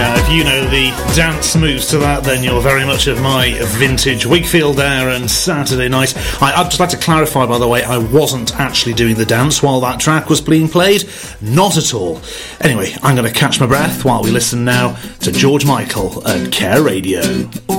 Now, if you know the dance moves to that, then you're very much of my vintage Wakefield Air and Saturday Night. I'd just like to clarify, by the way, I wasn't actually doing the dance while that track was being played. Not at all. Anyway, I'm going to catch my breath while we listen now to George Michael and Care Radio.